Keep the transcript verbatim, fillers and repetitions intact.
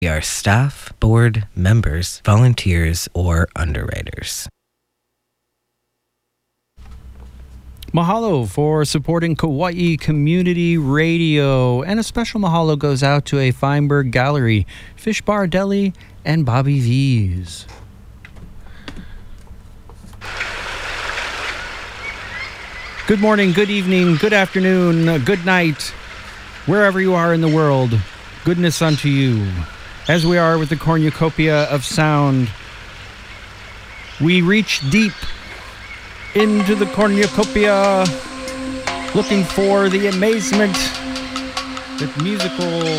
We are staff, board members, volunteers, or underwriters. Mahalo for supporting Kauai Community Radio. And a special mahalo goes out to a Feinberg Gallery, Fish Bar Deli, and Bobby V's. Good morning, good evening, good afternoon, good night, wherever you are in the world. Goodness unto you. As we are with the cornucopia of sound, we reach deep into the cornucopia, looking for the amazement that musical